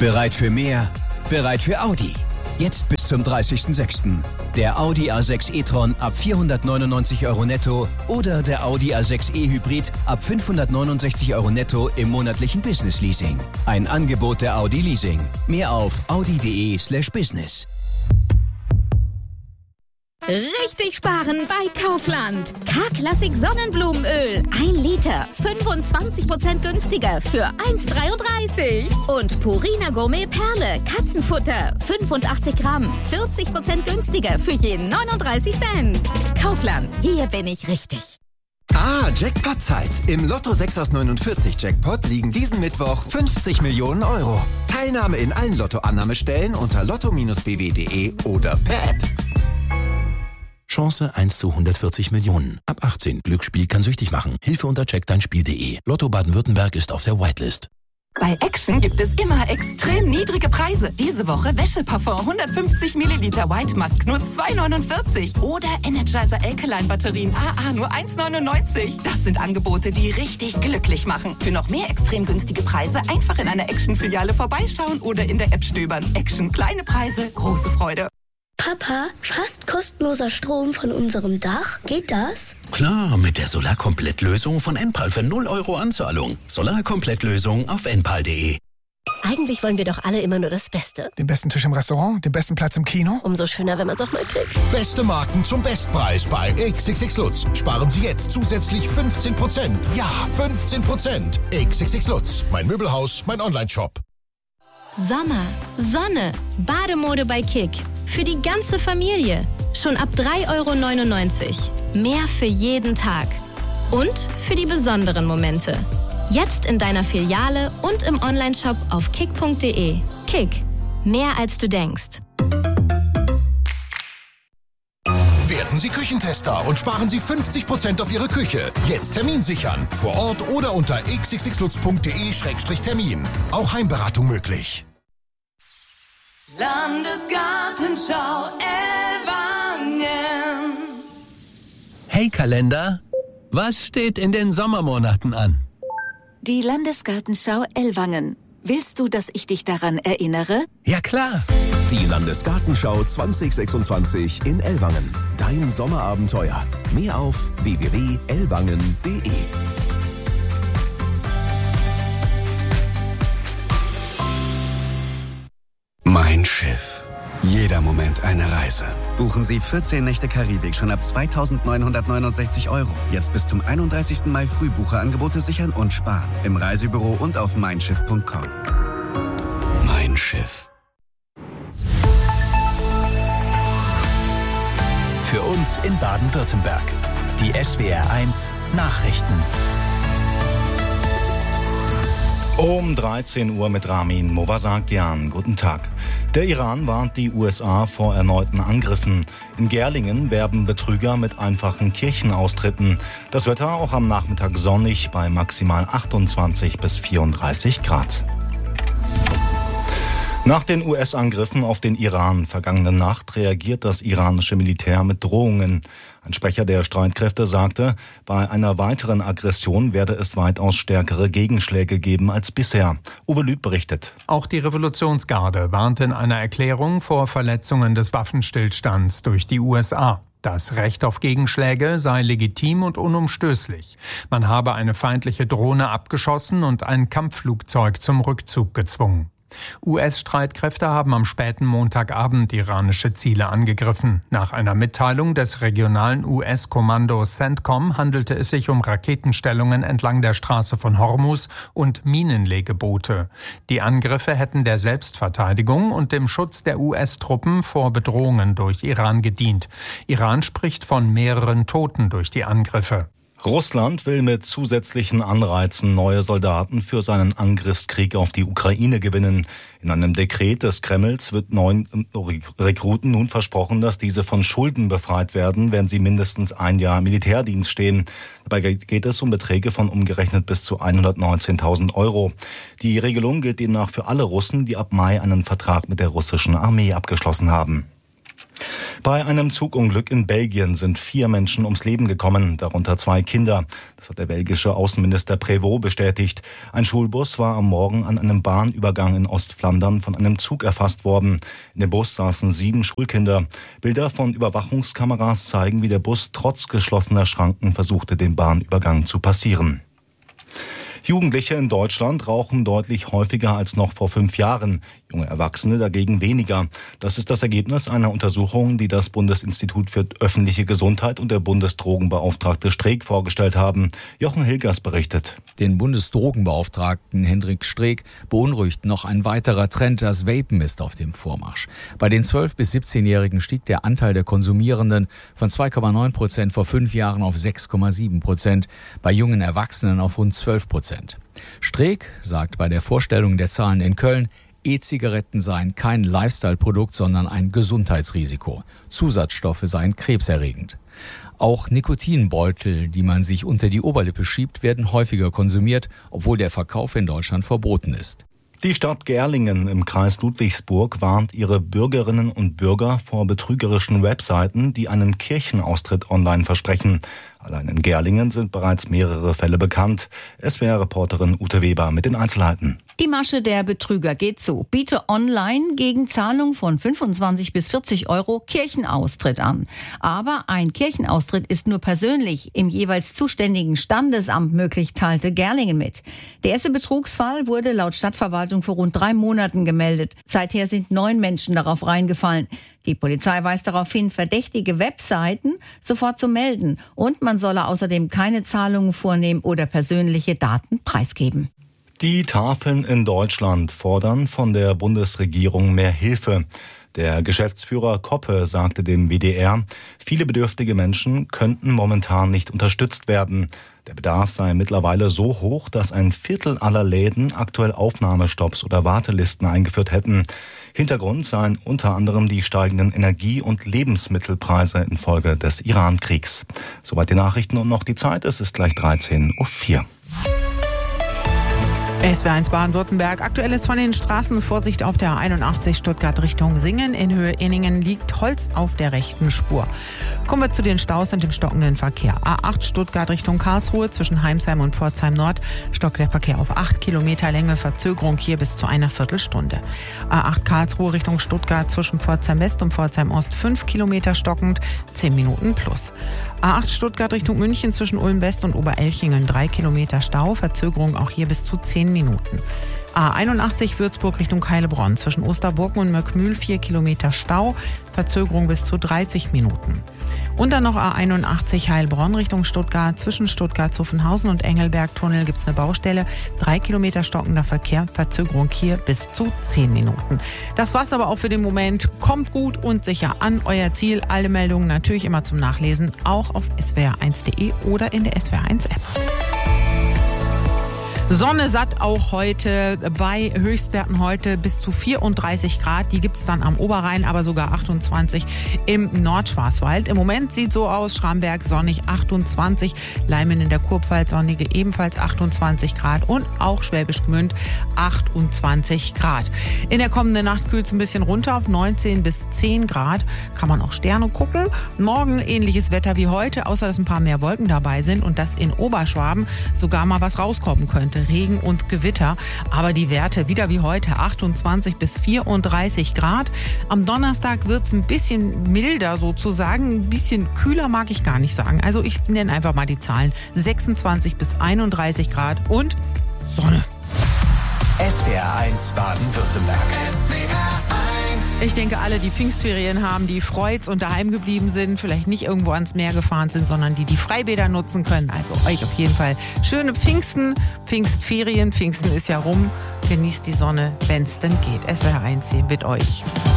Bereit für mehr? Bereit für Audi. Jetzt bis zum 30.06. Der Audi A6 e-tron ab 499 € netto oder der Audi A6 e-Hybrid ab 569 € netto im monatlichen Business-Leasing. Ein Angebot der Audi Leasing. Mehr auf audi.de/business. Richtig sparen bei Kaufland. K-Klassik Sonnenblumenöl. 1 Liter. 25% günstiger für 1,33. Und Purina Gourmet Perle. Katzenfutter. 85 Gramm. 40% günstiger für jeden 39 Cent. Kaufland. Hier bin ich richtig. Jackpot-Zeit. Im Lotto 6 aus 49 Jackpot liegen diesen Mittwoch 50 Millionen €. Teilnahme in allen Lotto-Annahmestellen unter lotto-bw.de oder per App. Chance 1 zu 140 Millionen. Ab 18. Glücksspiel kann süchtig machen. Hilfe unter checkdeinspiel.de. Lotto Baden-Württemberg ist auf der Whitelist. Bei Action gibt es immer extrem niedrige Preise. Diese Woche Wäscheparfum 150 Milliliter White Musk nur 2,49. Oder Energizer Alkaline Batterien AA nur 1,99. Das sind Angebote, die richtig glücklich machen. Für noch mehr extrem günstige Preise einfach in einer Action-Filiale vorbeischauen oder in der App stöbern. Action, kleine Preise, große Freude. Papa, fast kostenloser Strom von unserem Dach. Geht das? Klar, mit der Solarkomplettlösung von Enpal für 0 € Anzahlung. Solarkomplettlösung auf enpal.de. Eigentlich wollen wir doch alle immer nur das Beste. Den besten Tisch im Restaurant, den besten Platz im Kino. Umso schöner, wenn man es auch mal kriegt. Beste Marken zum Bestpreis bei XXX Lutz. Sparen Sie jetzt zusätzlich 15%. Ja, 15%. XXX Lutz. Mein Möbelhaus, mein Onlineshop. Sommer, Sonne, Bademode bei Kick. Für die ganze Familie. Schon ab 3,99 €. Mehr für jeden Tag. Und für die besonderen Momente. Jetzt in deiner Filiale und im Onlineshop auf kick.de. Kick. Mehr als du denkst. Werden Sie Küchentester und sparen Sie 50% auf Ihre Küche. Jetzt Termin sichern. Vor Ort oder unter xxxlutz.de/termin. Auch Heimberatung möglich. Landesgartenschau Ellwangen. Hey Kalender, was steht in den Sommermonaten an? Die Landesgartenschau Ellwangen. Willst du, dass ich dich daran erinnere? Ja klar. Die Landesgartenschau 2026 in Ellwangen. Dein Sommerabenteuer. Mehr auf www.ellwangen.de. Mein Schiff. Jeder Moment eine Reise. Buchen Sie 14 Nächte Karibik schon ab 2.969 €. Jetzt bis zum 31. Mai Frühbucherangebote sichern und sparen. Im Reisebüro und auf meinschiff.com. Mein Schiff. Für uns in Baden-Württemberg. Die SWR1 Nachrichten. Um 13 Uhr mit Ramin Movasakian. Guten Tag. Der Iran warnt die USA vor erneuten Angriffen. In Gerlingen werben Betrüger mit einfachen Kirchenaustritten. Das Wetter auch am Nachmittag sonnig bei maximal 28 bis 34 Grad. Nach den US-Angriffen auf den Iran vergangene Nacht reagiert das iranische Militär mit Drohungen. Ein Sprecher der Streitkräfte sagte, bei einer weiteren Aggression werde es weitaus stärkere Gegenschläge geben als bisher. Uwe Lüb berichtet. Auch die Revolutionsgarde warnte in einer Erklärung vor Verletzungen des Waffenstillstands durch die USA. Das Recht auf Gegenschläge sei legitim und unumstößlich. Man habe eine feindliche Drohne abgeschossen und ein Kampfflugzeug zum Rückzug gezwungen. US-Streitkräfte haben am späten Montagabend iranische Ziele angegriffen. Nach einer Mitteilung des regionalen US-Kommandos CENTCOM handelte es sich um Raketenstellungen entlang der Straße von Hormuz und Minenlegeboote. Die Angriffe hätten der Selbstverteidigung und dem Schutz der US-Truppen vor Bedrohungen durch Iran gedient. Iran spricht von mehreren Toten durch die Angriffe. Russland will mit zusätzlichen Anreizen neue Soldaten für seinen Angriffskrieg auf die Ukraine gewinnen. In einem Dekret des Kremls wird neuen Rekruten nun versprochen, dass diese von Schulden befreit werden, wenn sie mindestens ein Jahr Militärdienst stehen. Dabei geht es um Beträge von umgerechnet bis zu 119.000 €. Die Regelung gilt demnach für alle Russen, die ab Mai einen Vertrag mit der russischen Armee abgeschlossen haben. Bei einem Zugunglück in Belgien sind 4 Menschen ums Leben gekommen, darunter 2 Kinder. Das hat der belgische Außenminister Prévost bestätigt. Ein Schulbus war am Morgen an einem Bahnübergang in Ostflandern von einem Zug erfasst worden. In dem Bus saßen 7 Schulkinder. Bilder von Überwachungskameras zeigen, wie der Bus trotz geschlossener Schranken versuchte, den Bahnübergang zu passieren. Jugendliche in Deutschland rauchen deutlich häufiger als noch vor 5 Jahren. Junge Erwachsene dagegen weniger. Das ist das Ergebnis einer Untersuchung, die das Bundesinstitut für öffentliche Gesundheit und der Bundesdrogenbeauftragte Streeck vorgestellt haben. Jochen Hilgers berichtet. Den Bundesdrogenbeauftragten Hendrik Streeck beunruhigt noch ein weiterer Trend. Das Vapen ist auf dem Vormarsch. Bei den 12- bis 17-Jährigen stieg der Anteil der Konsumierenden von 2,9% vor 5 Jahren auf 6,7%, bei jungen Erwachsenen auf rund 12%. Streeck sagt bei der Vorstellung der Zahlen in Köln, E-Zigaretten seien kein Lifestyle-Produkt, sondern ein Gesundheitsrisiko. Zusatzstoffe seien krebserregend. Auch Nikotinbeutel, die man sich unter die Oberlippe schiebt, werden häufiger konsumiert, obwohl der Verkauf in Deutschland verboten ist. Die Stadt Gerlingen im Kreis Ludwigsburg warnt ihre Bürgerinnen und Bürger vor betrügerischen Webseiten, die einen Kirchenaustritt online versprechen. Allein in Gerlingen sind bereits mehrere Fälle bekannt. SWR-Reporterin Ute Weber mit den Einzelheiten. Die Masche der Betrüger geht so. Biete online gegen Zahlung von 25 bis 40 Euro Kirchenaustritt an. Aber ein Kirchenaustritt ist nur persönlich im jeweils zuständigen Standesamt möglich, teilte Gerlingen mit. Der erste Betrugsfall wurde laut Stadtverwaltung vor rund 3 Monaten gemeldet. Seither sind 9 Menschen darauf reingefallen. Die Polizei weist darauf hin, verdächtige Webseiten sofort zu melden. Und man solle außerdem keine Zahlungen vornehmen oder persönliche Daten preisgeben. Die Tafeln in Deutschland fordern von der Bundesregierung mehr Hilfe. Der Geschäftsführer Koppe sagte dem WDR, viele bedürftige Menschen könnten momentan nicht unterstützt werden. Der Bedarf sei mittlerweile so hoch, dass ein Viertel aller Läden aktuell Aufnahmestopps oder Wartelisten eingeführt hätten. Hintergrund seien unter anderem die steigenden Energie- und Lebensmittelpreise infolge des Iran-Kriegs. Soweit die Nachrichten und noch die Zeit. Es ist gleich 13:04 Uhr. SWR1 Baden-Württemberg. Aktuell ist von den Straßen Vorsicht auf der A81 Stuttgart Richtung Singen. In Höhe Inningen liegt Holz auf der rechten Spur. Kommen wir zu den Staus und dem stockenden Verkehr. A8 Stuttgart Richtung Karlsruhe zwischen Heimsheim und Pforzheim Nord stockt der Verkehr auf 8 Kilometer Länge. Verzögerung hier bis zu einer Viertelstunde. A8 Karlsruhe Richtung Stuttgart zwischen Pforzheim West und Pforzheim Ost 5 Kilometer stockend, 10 Minuten plus. A8 Stuttgart Richtung München zwischen Ulm West und Oberelchingen 3 Kilometer Stau. Verzögerung auch hier bis zu 10 Minuten. A81 Würzburg Richtung Heilbronn zwischen Osterburgen und Möckmühl 4 Kilometer Stau, Verzögerung bis zu 30 Minuten. Und dann noch A81 Heilbronn Richtung Stuttgart zwischen Stuttgart-Zuffenhausen und Engelberg-Tunnel gibt es eine Baustelle, 3 Kilometer stockender Verkehr, Verzögerung hier bis zu 10 Minuten. Das war's aber auch für den Moment. Kommt gut und sicher an euer Ziel. Alle Meldungen natürlich immer zum Nachlesen, auch auf swr1.de oder in der SWR1-App. Sonne satt auch heute, bei Höchstwerten heute bis zu 34 Grad. Die gibt es dann am Oberrhein, aber sogar 28 im Nordschwarzwald. Im Moment sieht so aus, Schramberg sonnig 28, Leimen in der Kurpfalz sonnige ebenfalls 28 Grad und auch Schwäbisch Gmünd 28 Grad. In der kommenden Nacht kühlt es ein bisschen runter auf 19 bis 10 Grad. Kann man auch Sterne gucken. Morgen ähnliches Wetter wie heute, außer dass ein paar mehr Wolken dabei sind und dass in Oberschwaben sogar mal was rauskommen könnte. Regen und Gewitter, aber die Werte wieder wie heute 28 bis 34 Grad. Am Donnerstag wird es ein bisschen milder sozusagen, ein bisschen kühler mag ich gar nicht sagen. Also ich nenne einfach mal die Zahlen 26 bis 31 Grad und Sonne. SWR1 Baden-Württemberg. Ich denke, alle, die Pfingstferien haben, die freut's und daheim geblieben sind, vielleicht nicht irgendwo ans Meer gefahren sind, sondern die Freibäder nutzen können. Also euch auf jeden Fall schöne Pfingsten, Pfingstferien. Pfingsten ist ja rum. Genießt die Sonne, wenn's denn geht. SWR1 hier mit euch.